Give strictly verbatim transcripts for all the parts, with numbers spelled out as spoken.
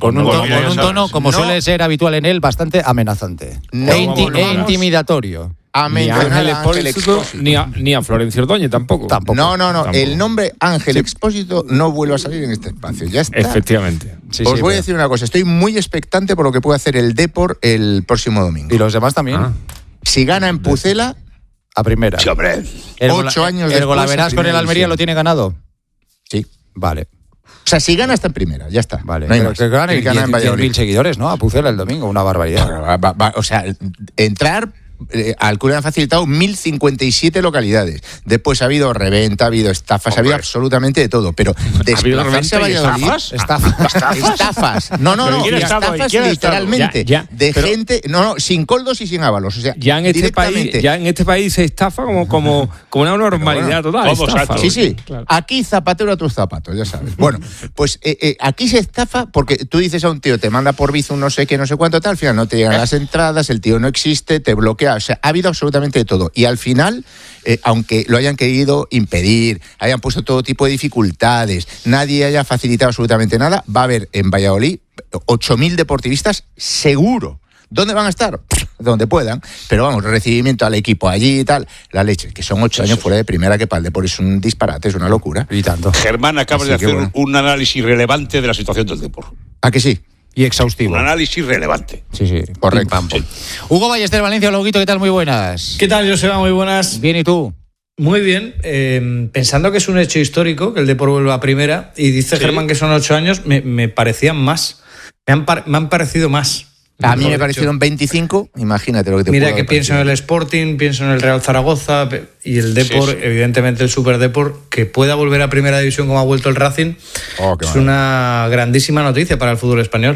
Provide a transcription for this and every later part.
Con un, no, tono, ya con un sabes. tono, como No. suele ser habitual en él, bastante amenazante. No, e, inti- no, e no. intimidatorio. A Ni mencionar Ángel a Ángel Expósito, Expósito. ni a, ni a Florencio Ordóñez tampoco. Tampoco. No, no, no. Tampoco. El nombre Ángel Expósito no vuelve a salir en este espacio. Ya está. Efectivamente. Sí, Os sí, voy a pero- decir una cosa. Estoy muy expectante por lo que puede hacer el Depor el próximo domingo. Y los demás también. Ah. Si gana en Pucela, A primera. sí, hombre. El Ocho gola- años ¿El después, Golaveras en con el primera Almería división. lo tiene ganado? Sí. Vale. O sea, si gana está en primera, ya está. Vale. No hay Pero más. que gane Tiene que ganar en diez mil Valladolid. seguidores, ¿no? A Pucela el domingo, una barbaridad. Va- va- va- O sea, entrar. Eh, al club le han facilitado mil cincuenta y siete localidades. Después ha habido reventa, ha habido estafas, ha habido absolutamente de todo. Pero desplazarse a reventa y Valladolid. Estafa. Estafas. No, no, Pero no. ¿quién ha estado? Estafas ¿Quién ha estado? literalmente. Ya, ya, de pero- gente. No, no, sin coldos y sin ábalos. O sea, Ya en este país, directamente. ya en este país se estafa como, como, como una normalidad total. ¿cómo, estafa. exacto? Sí, sí. Claro. Aquí zapatero a tus zapatos, ya sabes. Bueno, pues eh, eh, aquí se estafa porque tú dices a un tío, te manda por Bizum no sé qué, no sé cuánto, tal, al final no te llegan las entradas, el tío no existe, te bloquea. O sea, ha habido absolutamente de todo. Y al final, eh, aunque lo hayan querido impedir, hayan puesto todo tipo de dificultades, nadie haya facilitado absolutamente nada, va a haber en Valladolid ocho mil deportivistas seguro. ¿Dónde van a estar? Donde puedan. Pero vamos, recibimiento al equipo allí y tal. La leche, que son ocho años fuera de primera, que para el deporte es un disparate, es una locura. Y tanto. Germán, acabas Así de que hacer bueno. un análisis relevante de la situación del deporte. ¿A que sí? Y exhaustivo. Un análisis relevante. Sí, sí. Correcto. Pim, pam, pum. Sí. Hugo Ballester, Valencia, Loguito, ¿qué tal? Muy buenas. ¿Qué tal, Joseba? Muy buenas. Bien, ¿y tú? Muy bien. Eh, pensando que es un hecho histórico que el Depor vuelva a primera, y dice Sí. Germán que son ocho años, me, me parecían más. Me han, par- me han parecido más. A mí me Mejor parecieron veinticinco, imagínate lo que te Mira pudo que haber pienso en el parecido. Sporting, pienso en el Real Zaragoza pe- y el Depor, Sí, sí. evidentemente el Super Depor, que pueda volver a primera división como ha vuelto el Racing, Oh, qué es maravilla. una grandísima noticia para el fútbol español.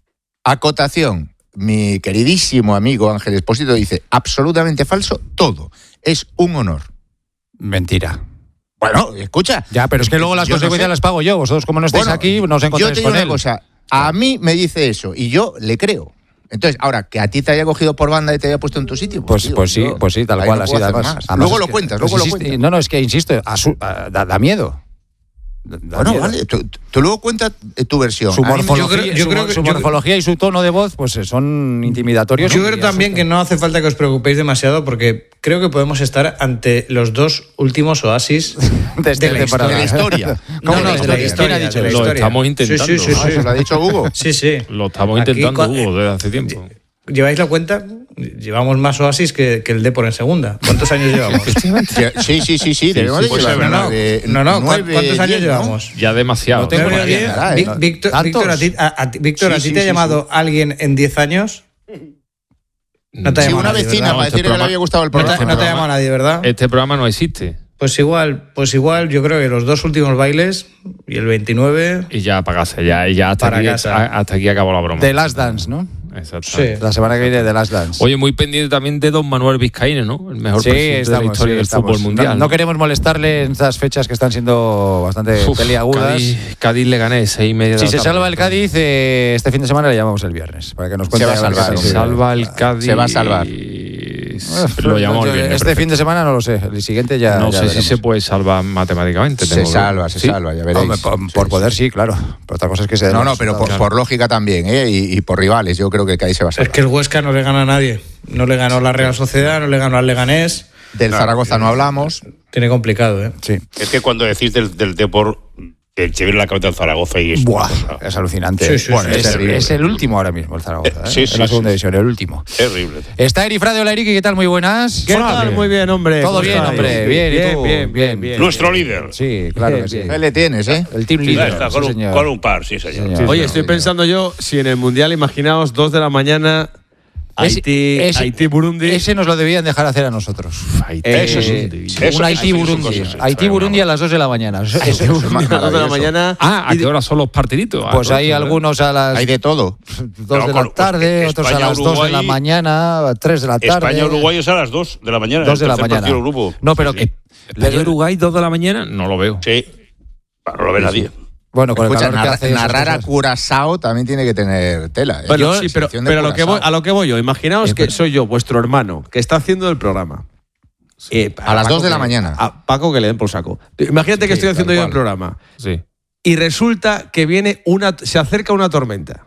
Acotación. Mi queridísimo amigo Ángel Expósito dice, absolutamente falso, todo. Es un honor. Mentira. Bueno, escucha. Ya, pero es que luego las Yo no consecuencias sé. las pago yo. Vosotros, como no estáis Bueno, aquí, no os yo encontráis te digo con una él. cosa, a mí me dice eso y yo le creo. Entonces, ahora, que a ti te haya cogido por banda y te haya puesto en tu sitio. Pues, tío, pues sí, yo pues sí, tal ahí cual, no así puedo hacer además. más. Además Luego es lo que- cuentas, pues luego lo insiste- cuentas. No, no, es que insisto, asu- ah, da, da miedo. Da- da Bueno, miedo. vale, tú, tú luego cuentas eh, tu versión. Su A mí me- morfología, yo creo- yo su, creo que- su yo- morfología y su tono de voz pues eh, son intimidatorios. Yo y creo también que asustan. no hace falta que os preocupéis demasiado porque creo que podemos estar ante los dos últimos oasis De este de la temporada. de la historia. ¿Cómo No, no? no, de la ¿Quién ha historia, dicho de la eso? Lo historia. estamos intentando. Sí, sí, sí, Ah, sí. eso lo ha dicho Hugo. Sí, sí. Lo estamos Aquí, intentando, cua- Hugo, desde hace tiempo. ¿Lleváis la cuenta? Llevamos más oasis que, que el Depor en segunda. ¿Cuántos años llevamos? Sí, sí, sí, sí, debemos de pues llevar es verdad. una de No, no, ¿cu- nueve, ¿cuántos años diez, ¿no? llevamos? Ya demasiado. No tengo Nueve, ni idea. diez. Caray, Vic- ¿no? Víctor, ¿Tantos? Víctor, a ti, a- a ti- Víctor, Sí, ¿a ti sí, te ha sí, llamado alguien en diez años? No te ha Sí, llamado una nadie, vecina ¿verdad? para este decirle que le programa- había gustado el No te, programa. no te ha llamado nadie, ¿verdad? Este programa no existe. Pues igual, pues igual, yo creo que los dos últimos bailes y el veintinueve. Y ya para casa, ya, y ya hasta, Para aquí, casa. a- hasta aquí acabó la broma. The Last Dance, ¿no? Exacto. Sí. La semana que viene The Last Dance. Oye, muy pendiente también de don Manuel Vizcaíno, ¿no? El mejor sí, presidente de estamos, la historia sí, del estamos. fútbol mundial. No, no queremos molestarle en estas fechas que están siendo bastante Uf, peliagudas. Cádiz, Cádiz le gané seis y media de Si la se tarde. salva el Cádiz, eh, este fin de semana le llamamos el viernes, para que nos cuente. va a a ver qué salvar, tal. Se salva el Cádiz. Se va a salvar. y Uf, Lo llamamos yo- el viernes. Este perfecto. fin de semana no lo sé, el siguiente ya. No ya sé si veremos. se puede salvar matemáticamente. Se tengo que- salva, se ¿Sí? salva, ya veréis. Hombre, por, Sí, por sí. poder sí, claro. Pero otra cosa es que se den No, los no, pero por, resultados. por lógica también, ¿eh? Y, y por rivales. Yo creo que el Cádiz se va a Es salvar. que el Huesca no le gana a nadie. No le ganó la Real Sociedad, no le ganó al Leganés. Del Zaragoza no hablamos. Tiene complicado, ¿eh? Sí. Es que cuando decís del, del Depor, te, te viene la cabeza del Zaragoza y es Buah, una cosa es alucinante. Sí, sí, bueno, sí, es, es terrible. es el último ahora mismo el Zaragoza, ¿eh? Eh, sí, en sí, la sí, segunda sí. división, el último. terrible. Está Eri Frade, hola Eriki, ¿qué tal? Muy buenas. ¿Qué tal? Muy bien, hombre. Todo ¿Cómo bien, estáis? hombre. Bien, ¿y tú? bien, bien, bien. Nuestro líder. Sí, claro Bien, que sí. bien. Ahí le tienes, ¿eh? El team Ya leader. está, sí, con, un, señor. con un par, sí, señor. Señor. Oye, Sí, estoy señor. pensando yo, si en el Mundial, imaginaos, dos de la mañana, Ese- Haití, ese- Haití, Burundi. Ese nos lo debían dejar hacer a nosotros. Haití, Eh, eso sí. Eso- un Haití eso sí son Burundi. cosas Haití extrañas, Burundi ¿no? a las dos de la mañana. Eso- eso- Eso es A las dos de la maravilloso. mañana. Ah, ¿a y qué de- hora son los partiditos? Ah, Pues hay ¿verdad? algunos a las Hay de todo. dos de No, la con- tarde, pues, otros a España, las dos de la Uruguay- mañana, a tres de la tarde. España-Uruguay es a las dos de la mañana. dos de el la tercer mañana. partido del grupo. No, pero Sí, que. España-Uruguay, dos de la mañana, no lo veo. Sí, no lo ve nadie. Bueno, con Escucha, el calor que narra- hace. esas narrar a cosas. Curazao también tiene que tener tela. ¿eh? Bueno, Yo, sí, pero, selección de pero a, lo que voy, Curazao. a lo que voy yo, imaginaos que soy yo, vuestro hermano, que está haciendo el programa. Eh, A las Paco dos de la que- mañana. A Paco que le den por saco. Imagínate que Sí, estoy haciendo tal yo el cual. programa Sí. y resulta que viene una, se acerca una tormenta.